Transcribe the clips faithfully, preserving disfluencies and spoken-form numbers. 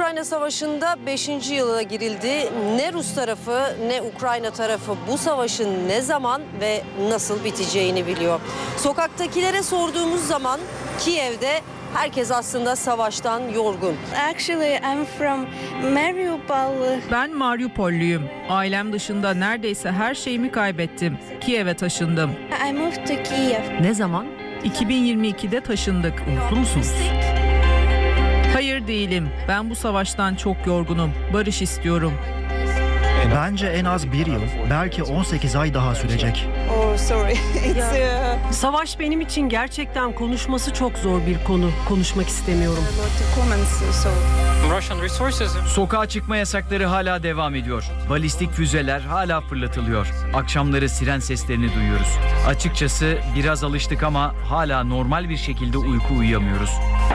Rusya-Ukrayna savaşında beşinci yıla girildi. Ne Rus tarafı ne Ukrayna tarafı bu savaşın ne zaman ve nasıl biteceğini biliyor. Sokaktakilere sorduğumuz zaman Kiev'de herkes aslında savaştan yorgun. Actually, I'm from Mariupol. Ben Mariupolluyum. Ailem dışında neredeyse her şeyimi kaybettim. Kiev'e taşındım. I moved to Kiev. Ne zaman? iki bin yirmi ikide taşındık. Mutlu musunuz? Hayır değilim. Ben bu savaştan çok yorgunum. Barış istiyorum. Bence en az bir yıl, belki on sekiz ay daha sürecek. Oh, sorry. It's uh, Savaş benim için gerçekten konuşması çok zor bir konu. Konuşmak istemiyorum. a lot of comments, so. Sokağa çıkma yasakları hala devam ediyor. Balistik füzeler hala fırlatılıyor. Akşamları siren seslerini duyuyoruz. Açıkçası biraz alıştık ama hala normal bir şekilde uyku uyuyamıyoruz.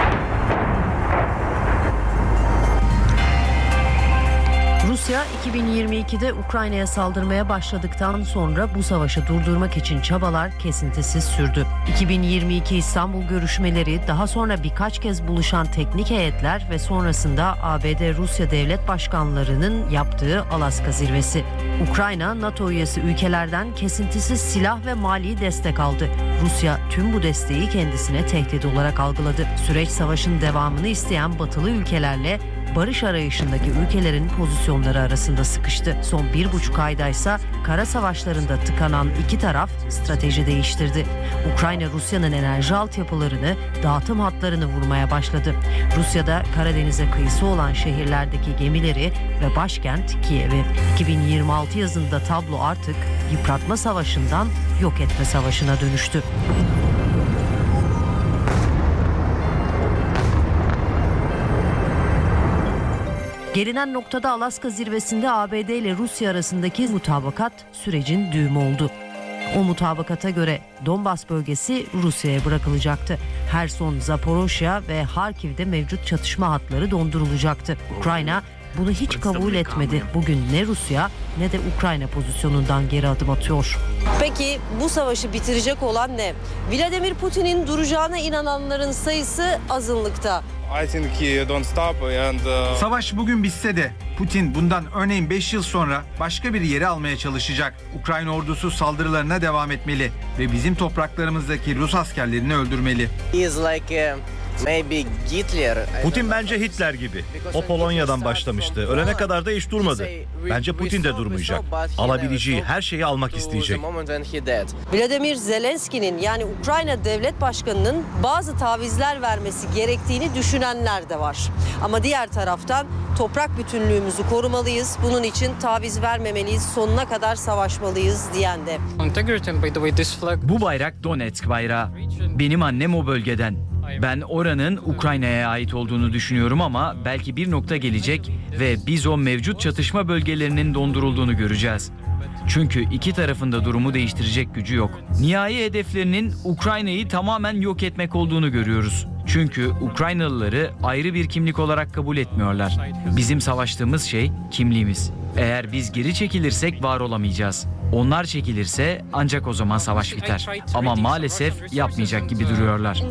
Rusya iki bin yirmi ikide Ukrayna'ya saldırmaya başladıktan sonra bu savaşı durdurmak için çabalar kesintisiz sürdü. iki bin yirmi iki İstanbul görüşmeleri, daha sonra birkaç kez buluşan teknik heyetler ve sonrasında A B D-Rusya devlet başkanlarının yaptığı Alaska zirvesi. Ukrayna, NATO üyesi ülkelerden kesintisiz silah ve mali destek aldı. Rusya tüm bu desteği kendisine tehdit olarak algıladı. Süreç savaşın devamını isteyen batılı ülkelerle barış arayışındaki ülkelerin pozisyonları arasında sıkıştı. Son bir buçuk aydaysa kara savaşlarında tıkanan iki taraf strateji değiştirdi. Ukrayna, Rusya'nın enerji altyapılarını, dağıtım hatlarını vurmaya başladı. Rusya'da Karadeniz'e kıyısı olan şehirlerdeki gemileri ve başkent Kiev'i. iki bin yirmi altı yazında tablo artık yıpratma savaşından yok etme savaşına dönüştü. Gelinen noktada Alaska zirvesinde A B D ile Rusya arasındaki mutabakat sürecin düğümü oldu. O mutabakata göre Donbas bölgesi Rusya'ya bırakılacaktı. Herson, Zaporojye ve Harkiv'de mevcut çatışma hatları dondurulacaktı. Ukrayna bunu hiç kabul etmedi. Bugün ne Rusya ne de Ukrayna pozisyonundan geri adım atıyor. Peki bu savaşı bitirecek olan ne? Vladimir Putin'in duracağına inananların sayısı azınlıkta. Savaş bugün bitse de Putin bundan örneğin beş yıl sonra başka bir yeri almaya çalışacak. Ukrayna ordusu saldırılarına devam etmeli ve bizim topraklarımızdaki Rus askerlerini öldürmeli. Putin bence Hitler gibi. O Polonya'dan başlamıştı. Ölene kadar da hiç durmadı. Bence Putin de durmayacak. Alabileceği her şeyi almak isteyecek. Vladimir Zelenski'nin, yani Ukrayna Devlet Başkanı'nın bazı tavizler vermesi gerektiğini düşünenler de var. Ama diğer taraftan toprak bütünlüğümüzü korumalıyız, bunun için taviz vermemeliyiz, sonuna kadar savaşmalıyız diyen de. Bu bayrak Donetsk bayrağı. Benim annem o bölgeden. Ben oranın Ukrayna'ya ait olduğunu düşünüyorum ama belki bir nokta gelecek ve biz o mevcut çatışma bölgelerinin dondurulduğunu göreceğiz. Çünkü iki tarafın da durumu değiştirecek gücü yok. Nihai hedeflerinin Ukrayna'yı tamamen yok etmek olduğunu görüyoruz. Çünkü Ukraynalıları ayrı bir kimlik olarak kabul etmiyorlar. Bizim savaştığımız şey kimliğimiz. Eğer biz geri çekilirsek var olamayacağız. Onlar çekilirse ancak o zaman savaş biter. Ama maalesef yapmayacak gibi duruyorlar.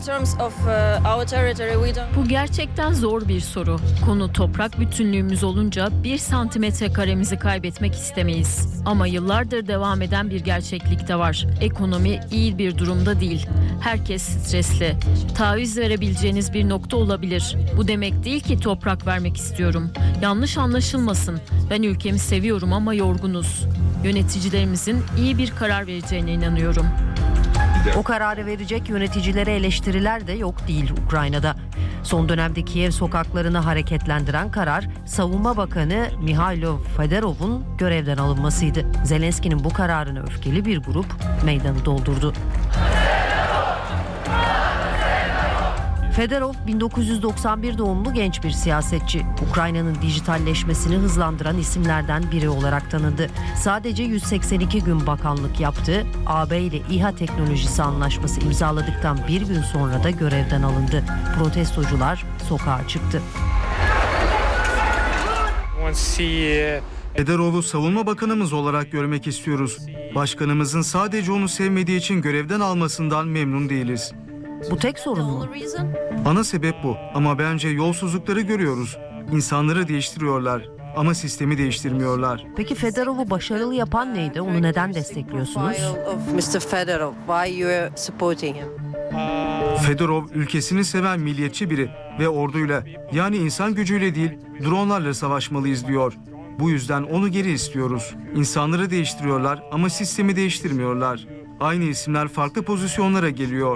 Bu gerçekten zor bir soru. Konu toprak bütünlüğümüz olunca bir santimetre karemizi kaybetmek istemeyiz. Ama yıllardır devam eden bir gerçeklik de var. Ekonomi iyi bir durumda değil. Herkes stresli. Taviz verebileceğiniz bir nokta olabilir. Bu demek değil ki toprak vermek istiyorum. Yanlış anlaşılmasın. Ben ülkemi seviyorum ama yorgunuz. Yöneticilerimizin iyi bir karar vereceğine inanıyorum. O kararı verecek yöneticilere eleştiriler de yok değil Ukrayna'da. Son dönemde Kiev sokaklarını hareketlendiren karar, Savunma Bakanı Mihailo Fedorov'un görevden alınmasıydı. Zelenski'nin bu kararını öfkeli bir grup meydanı doldurdu. Fedorov bin dokuz yüz doksan bir doğumlu genç bir siyasetçi. Ukrayna'nın dijitalleşmesini hızlandıran isimlerden biri olarak tanındı. Sadece yüz seksen iki gün bakanlık yaptı. A B ile İHA teknolojisi anlaşması imzaladıktan bir gün sonra da görevden alındı. Protestocular sokağa çıktı. Fedorov'u savunma bakanımız olarak görmek istiyoruz. Başkanımızın sadece onu sevmediği için görevden almasından memnun değiliz. Bu tek sorun mu? Ana sebep bu ama bence yolsuzlukları görüyoruz. İnsanları değiştiriyorlar ama sistemi değiştirmiyorlar. Peki Fedorov'u başarılı yapan neydi? Onu neden destekliyorsunuz? mister Fedorov, why you are supporting him? Fedorov ülkesini seven milliyetçi biri ve orduyla, yani insan gücüyle değil dronlarla savaşmalıyız diyor. Bu yüzden onu geri istiyoruz. İnsanları değiştiriyorlar ama sistemi değiştirmiyorlar. Aynı isimler farklı pozisyonlara geliyor.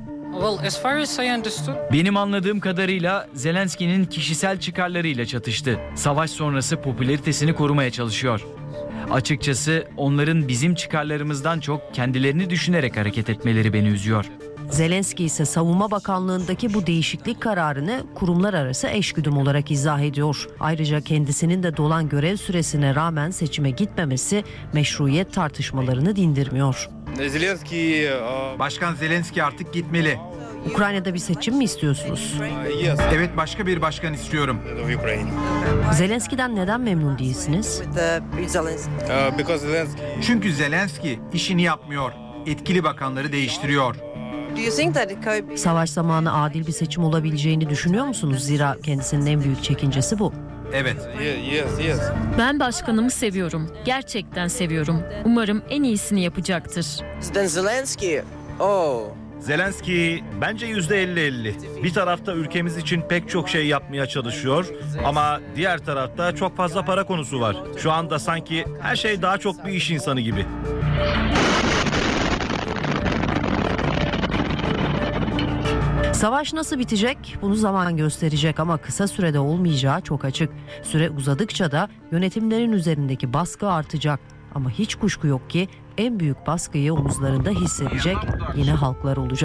Benim anladığım kadarıyla Zelenski'nin kişisel çıkarlarıyla çatıştı. Savaş sonrası popülaritesini korumaya çalışıyor. Açıkçası onların bizim çıkarlarımızdan çok kendilerini düşünerek hareket etmeleri beni üzüyor. Zelenski ise Savunma Bakanlığı'ndaki bu değişiklik kararını kurumlar arası eşgüdüm olarak izah ediyor. Ayrıca kendisinin de dolan görev süresine rağmen seçime gitmemesi meşruiyet tartışmalarını dindirmiyor. Başkan Zelenski artık gitmeli. Ukrayna'da bir seçim mi istiyorsunuz? Evet, başka bir başkan istiyorum. Zelenski'den neden memnun değilsiniz? Çünkü Zelenski işini yapmıyor. Etkili bakanları değiştiriyor. Savaş zamanı adil bir seçim olabileceğini düşünüyor musunuz? Zira kendisinin en büyük çekincesi bu. Evet. Ben başkanımı seviyorum. Gerçekten seviyorum. Umarım en iyisini yapacaktır. Zelenski. Oh. Zelenski bence yüzde elli elli. Bir tarafta ülkemiz için pek çok şey yapmaya çalışıyor ama diğer tarafta çok fazla para konusu var. Şu anda sanki her şey daha çok bir iş insanı gibi. Savaş nasıl bitecek? Bunu zaman gösterecek ama kısa sürede olmayacağı çok açık. Süre uzadıkça da yönetimlerin üzerindeki baskı artacak. Ama hiç kuşku yok ki en büyük baskıyı omuzlarında hissedecek yine halklar olacak.